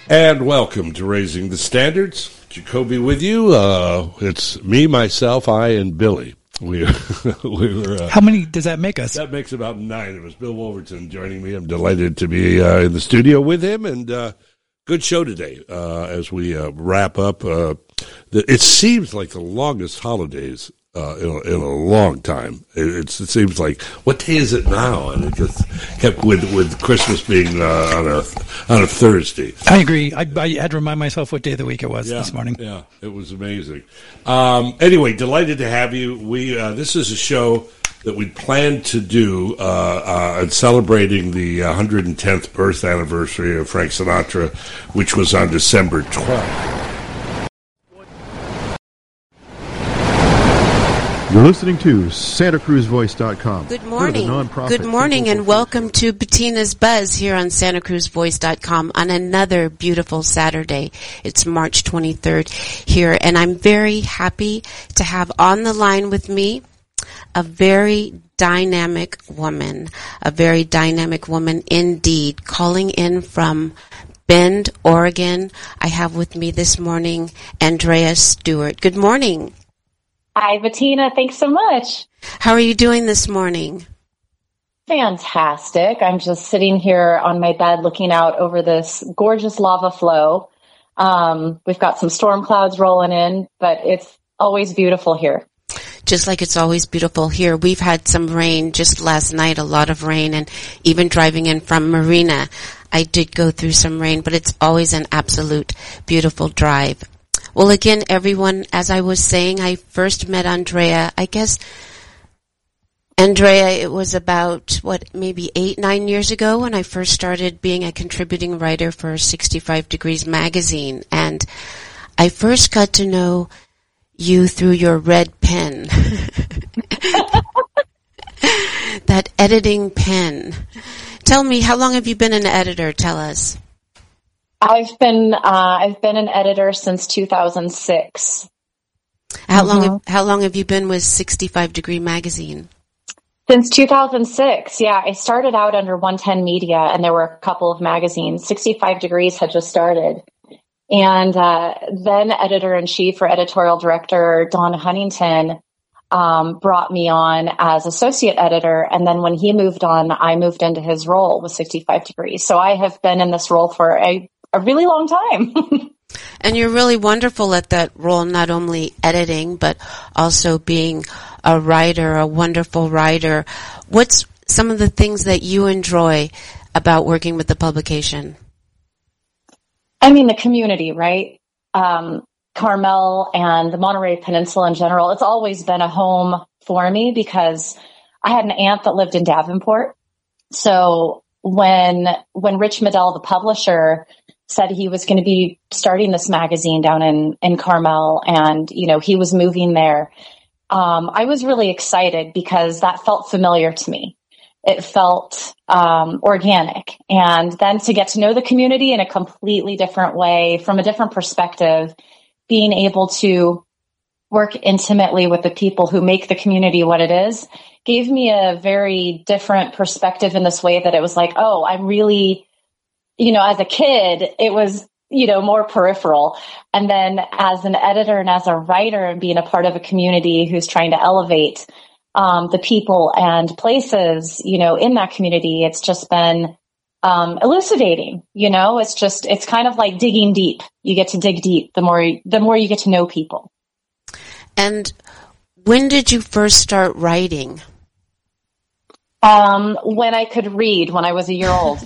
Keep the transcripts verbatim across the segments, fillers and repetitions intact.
And welcome to Raising the Standards. Jacoby with you. Uh, it's me, myself, I, and Billy. We, we were. Uh, How many does that make us? That makes about nine of us. Bill Wolverton joining me. I'm delighted to be uh, in the studio with him, and uh, good show today uh, as we uh, wrap up. Uh, the, it seems like the longest holidays uh, in, a, in a long time. It, it's, it seems like, what day is it now? And it just kept with with Christmas being uh, on a on a Thursday. I agree. I, I had to remind myself what day of the week it was yeah, this morning. Yeah, it was amazing. Um, anyway, delighted to have you. We uh, this is a show that we planned to do uh, uh, celebrating the one hundred tenth birth anniversary of Frank Sinatra, which was on December twelfth. You're listening to Santa Cruz Voice dot com. Good morning. Good morning and welcome to Bettina's Buzz here on Santa Cruz Voice dot com on another beautiful Saturday. It's March twenty-third here, and I'm very happy to have on the line with me a very dynamic woman, a very dynamic woman indeed, calling in from Bend, Oregon. I have with me this morning Andrea Stewart. Good morning. Hi, Bettina. Thanks so much. How are you doing this morning? Fantastic. I'm just sitting here on my bed looking out over this gorgeous lava flow. Um, we've got some storm clouds rolling in, but it's always beautiful here. Just like it's always beautiful here. We've had some rain just last night, a lot of rain, and even driving in from Marina, I did go through some rain, but it's always an absolute beautiful drive. Well, again, everyone, as I was saying, I first met Andrea, I guess, Andrea, it was about, what, maybe eight, nine years ago when I first started being a contributing writer for sixty-five Degrees magazine. And I first got to know you through your red pen. That editing pen. Tell me, how long have you been an editor? Tell us. I've been uh, I've been an editor since two thousand six. How mm-hmm. long have, how long have you been with sixty-five Degree magazine? Since two thousand six. Yeah, I started out under one ten Media, and there were a couple of magazines. sixty-five Degrees had just started, and uh, then editor-in-chief or editorial director Don Huntington um, brought me on as associate editor, and then when he moved on, I moved into his role with sixty-five Degrees. So I have been in this role for a a really long time. And you're really wonderful at that role, not only editing, but also being a writer, a wonderful writer. What's some of the things that you enjoy about working with the publication? I mean, the community, right? Um, Carmel and the Monterey Peninsula in general, it's always been a home for me because I had an aunt that lived in Davenport. So when, when Rich Medell, the publisher, said he was going to be starting this magazine down in, in Carmel and, you know, he was moving there. Um, I was really excited because that felt familiar to me. It felt, um, organic. And then to get to know the community in a completely different way, from a different perspective, being able to work intimately with the people who make the community what it is, gave me a very different perspective in this way that it was like, oh, I'm really, you know, as a kid, it was, you know, more peripheral. And then as an editor and as a writer and being a part of a community who's trying to elevate um, the people and places, you know, in that community, it's just been um, elucidating, you know, it's just, it's kind of like digging deep. You get to dig deep the more, the more you get to know people. And when did you first start writing? Um, when I could read, when I was a year old.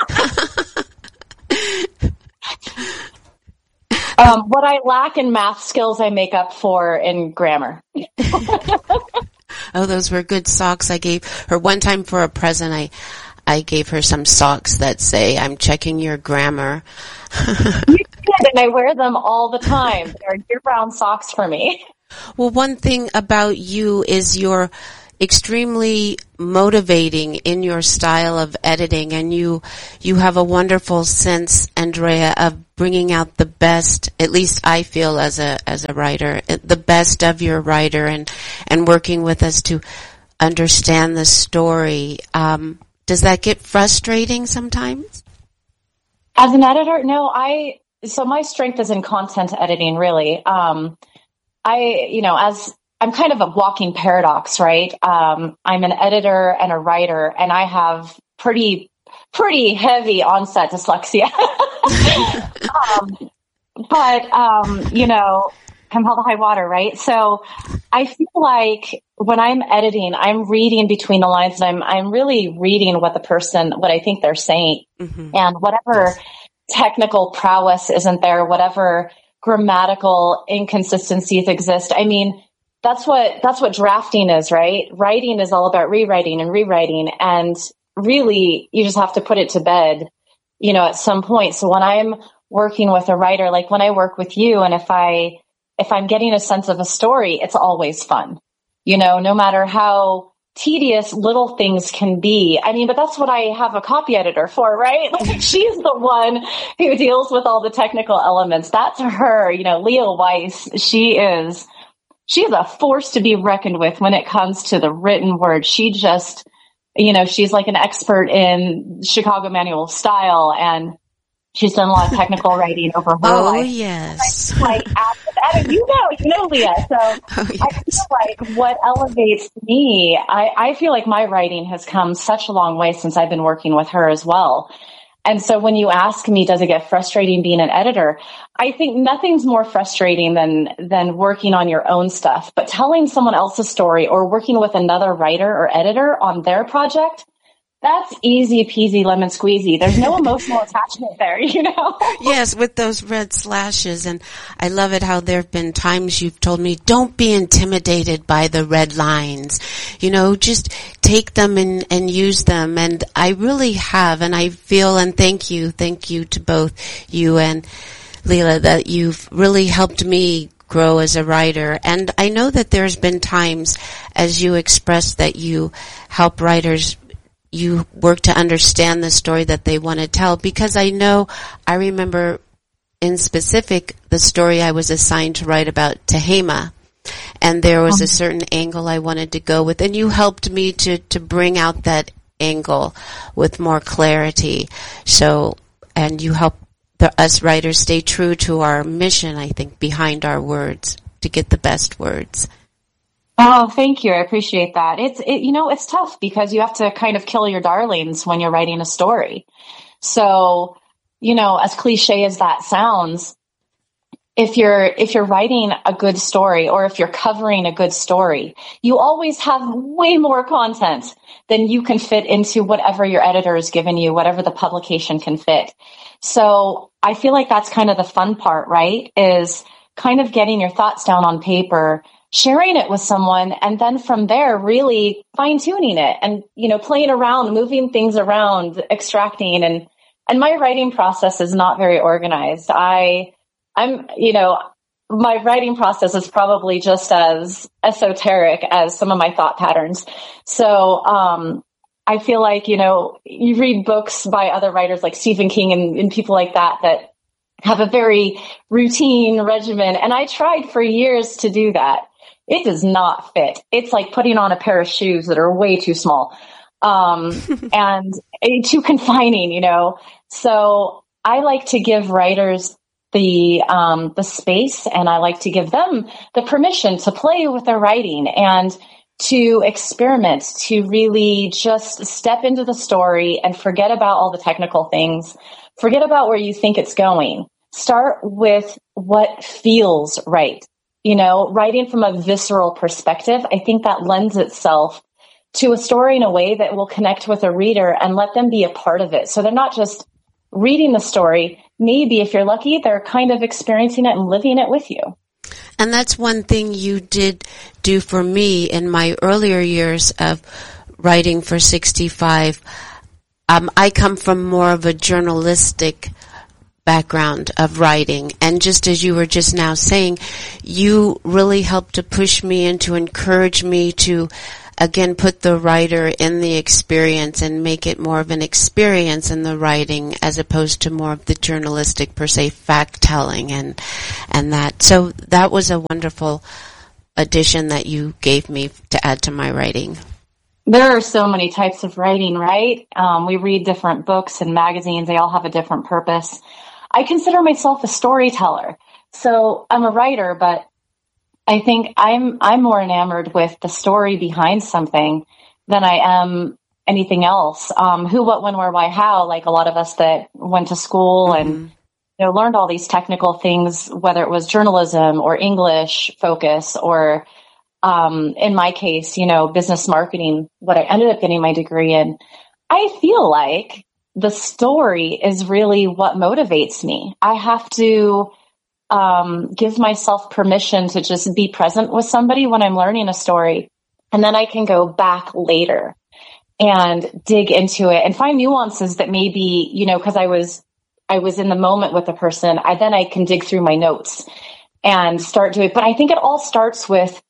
Um, what I lack in math skills, I make up for in grammar. Oh, those were good socks I gave her one time for a present. I, I gave her some socks that say, "I'm checking your grammar." You did, and I wear them all the time. They're year-round socks for me. Well, one thing about you is your extremely motivating in your style of editing, and you you have a wonderful sense, Andrea, of bringing out the best, at least I feel as a as a writer, the best of your writer, and and working with us to understand the story. Um, does that get frustrating sometimes? As an editor, no, I, so my strength is in content editing, really. Um, I, you know, as I'm kind of a walking paradox, right? Um, I'm an editor and a writer, and I have pretty, pretty heavy onset dyslexia. um, but, um, you know, come hell to high water, right? So I feel like when I'm editing, I'm reading between the lines, and I'm, I'm really reading what the person, what I think they're saying. Mm-hmm. And whatever technical prowess isn't there, whatever grammatical inconsistencies exist. I mean, that's what, that's what drafting is, right? Writing is all about rewriting and rewriting. And really, you just have to put it to bed, you know, at some point. So when I'm working with a writer, like when I work with you, and if I, if I'm getting a sense of a story, it's always fun, you know, no matter how tedious little things can be. I mean, but that's what I have a copy editor for, right? Like, she's the one who deals with all the technical elements. That's her, you know, Leah Weiss. She is, she is a force to be reckoned with when it comes to the written word. She just, you know, she's like an expert in Chicago manual style, and she's done a lot of technical writing over her oh, life. Oh, yes. Like, like, you know, you know, Leah. So oh, yes. I feel like what elevates me, I, I feel like my writing has come such a long way since I've been working with her as well. And so when you ask me, does it get frustrating being an editor? I think nothing's more frustrating than, than working on your own stuff, but telling someone else's story or working with another writer or editor on their project, that's easy peasy lemon squeezy. There's no emotional attachment there, you know? Yes, with those red slashes. And I love it how there have been times you've told me, don't be intimidated by the red lines. You know, just take them and, and use them. And I really have. And I feel, and thank you, thank you to both you and Leela, that you've really helped me grow as a writer. And I know that there's been times, as you expressed, that you help writers, you work to understand the story that they want to tell, because I know, I remember in specific the story I was assigned to write about Tehama, and there was a certain angle I wanted to go with, and you helped me to, to bring out that angle with more clarity. So, and you help the, us writers stay true to our mission, I think, behind our words, to get the best words. Oh, thank you. I appreciate that. It's, it, you know, it's tough because you have to kind of kill your darlings when you're writing a story. So, you know, as cliche as that sounds, if you're, if you're writing a good story, or if you're covering a good story, you always have way more content than you can fit into whatever your editor has given you, whatever the publication can fit. So I feel like that's kind of the fun part, right? Is kind of getting your thoughts down on paper, sharing it with someone, and then from there really fine-tuning it and, you know, playing around, moving things around, extracting. And, and my writing process is not very organized. I, I'm, you know, my writing process is probably just as esoteric as some of my thought patterns. So, um, I feel like, you know, you read books by other writers like Stephen King and, and people like that, that have a very routine regimen. And I tried for years to do that. It does not fit. It's like putting on a pair of shoes that are way too small, um, and too confining, you know? So I like to give writers the, um, the space, and I like to give them the permission to play with their writing and to experiment, to really just step into the story and forget about all the technical things. Forget about where you think it's going. Start with what feels right. You know, writing from a visceral perspective, I think that lends itself to a story in a way that will connect with a reader and let them be a part of it. So they're not just reading the story. Maybe if you're lucky, they're kind of experiencing it and living it with you. And that's one thing you did do for me in my earlier years of writing for sixty-five. Um, I come from more of a journalistic background of writing, and just as you were just now saying, you really helped to push me and to encourage me to again put the writer in the experience and make it more of an experience in the writing as opposed to more of the journalistic per se fact telling and and that. So that was a wonderful addition that you gave me to add to my writing. There are so many types of writing, right? Um, we read different books and magazines. They all have a different purpose. I consider myself a storyteller. So I'm a writer, but I think I'm, I'm more enamored with the story behind something than I am anything else. Um, who, what, when, where, why, how, like a lot of us that went to school mm-hmm. and, you know, learned all these technical things, whether it was journalism or English focus or, um, in my case, you know, business marketing, what I ended up getting my degree in. I feel like the story is really what motivates me. I have to, um, give myself permission to just be present with somebody when I'm learning a story. And then I can go back later and dig into it and find nuances that maybe, you know, because I was, I was in the moment with the person. I then I can dig through my notes and start doing. But I think it all starts with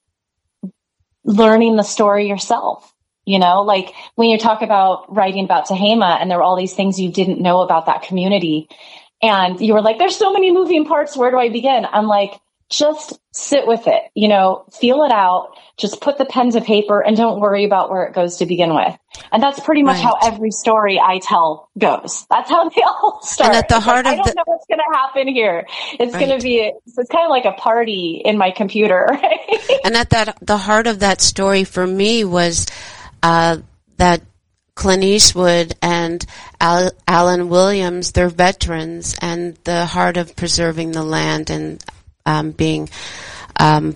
learning the story yourself. You know, like when you talk about writing about Tehama and there were all these things you didn't know about that community, and you were like, "There's so many moving parts. Where do I begin?" I'm like, just sit with it, you know, feel it out, just put the pen to paper and don't worry about where it goes to begin with. And that's pretty much right. how every story I tell goes. That's how they all start. And at the heart like, of I don't the- know what's going to happen here. It's right. going to be, it's kind of like a party in my computer. Right? And at that, the heart of that story for me was, uh, that Clint Eastwood and Al- Alan Williams, they're veterans, and the heart of preserving the land and Um, being, um,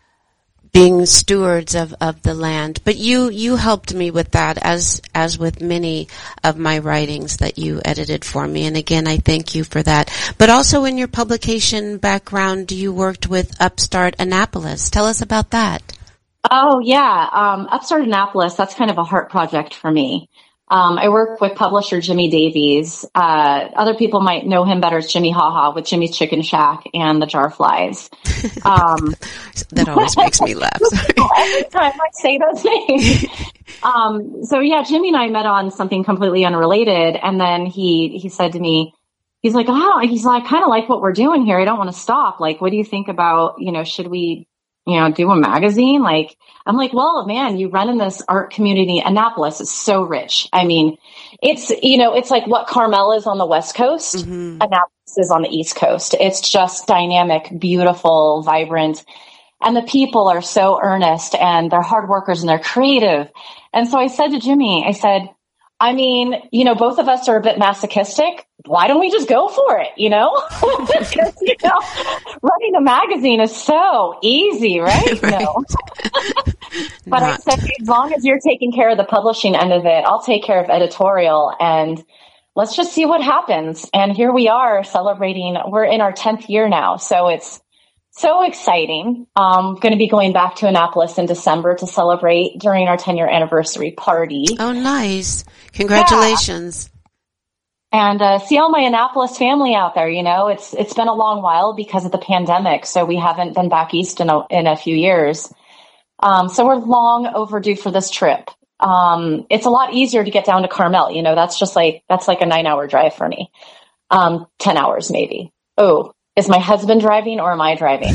being stewards of, of the land. But you, you helped me with that as, as with many of my writings that you edited for me. And again, I thank you for that. But also in your publication background, you worked with Upstart Annapolis. Tell us about that. Oh yeah. Um, Upstart Annapolis, that's kind of a heart project for me. Um, I work with publisher Jimmy Davies. Uh, other people might know him better as Jimmy Haha with Jimmy's Chicken Shack and the Jarflies. Um, that always makes me laugh. Every time I say those names. um, so yeah, Jimmy and I met on something completely unrelated. And then he, he said to me, he's like, oh, he's like, I kind of like what we're doing here. I don't want to stop. Like, what do you think about, you know, should we, you know, do a magazine? Like, I'm like, well, man, you run in this art community. Annapolis is so rich. I mean, it's, you know, it's like what Carmel is on the West Coast. Mm-hmm. Annapolis is on the East Coast. It's just dynamic, beautiful, vibrant. And the people are so earnest and they're hard workers and they're creative. And so I said to Jimmy, I said, I mean, you know, both of us are a bit masochistic. Why don't we just go for it? You know, because, you know, running a magazine is so easy, right? right. No. But Not. I said, as long as you're taking care of the publishing end of it, I'll take care of editorial and let's just see what happens. And here we are celebrating. We're in our tenth year now. So it's so exciting. Um, going to be going back to Annapolis in December to celebrate during our ten year anniversary party. Oh, nice. Congratulations. Yeah. And, uh, see all my Annapolis family out there. You know, it's, it's been a long while because of the pandemic. So we haven't been back east in a, in a few years. Um, so we're long overdue for this trip. Um, it's a lot easier to get down to Carmel. You know, that's just like, that's like a nine hour drive for me. Um, ten hours maybe. Oh, is my husband driving or am I driving?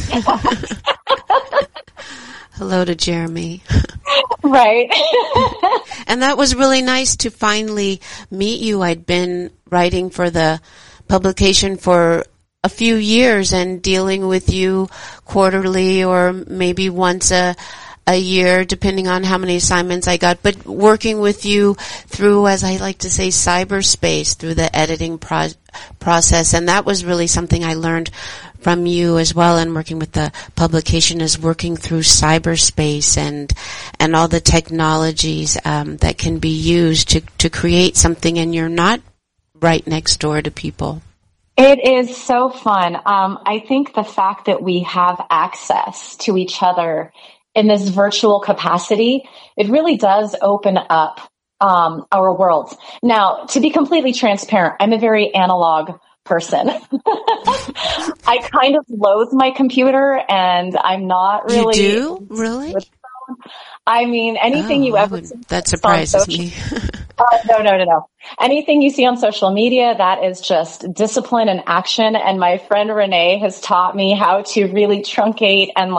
Hello to Jeremy. Right. And that was really nice to finally meet you. I'd been writing for the publication for a few years and dealing with you quarterly or maybe once a a year, depending on how many assignments I got, but working with you through, as I like to say, cyberspace, through the editing pro- process. And that was really something I learned from you as well, and working with the publication, is working through cyberspace and and all the technologies um, that can be used to, to create something, and you're not right next door to people. It is so fun. Um, I think the fact that we have access to each other in this virtual capacity, it really does open up um, our worlds. Now, to be completely transparent, I'm a very analog person. I kind of loathe my computer, and I'm not really. You do? Really? I mean, anything oh, you ever would, see that surprises me. uh, no, no, no, no. Anything you see on social media, that is just discipline and action. And my friend Renee has taught me how to really truncate and